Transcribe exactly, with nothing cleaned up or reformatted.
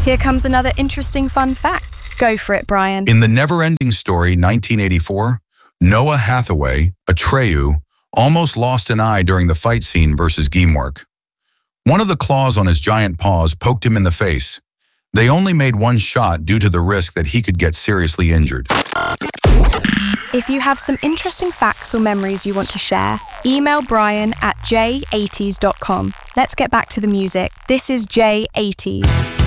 Here comes another interesting fun fact. Go for it, Brian. In the Never-Ending Story nineteen eighty-four, Noah Hathaway, Atreyu, almost lost an eye during the fight scene versus Gimwork. One of the claws on his giant paws poked him in the face. They only made one shot due to the risk that he could get seriously injured. If you have some interesting facts or memories you want to share, email Brian at j eighties dot com. Let's get back to the music. This is J eighties.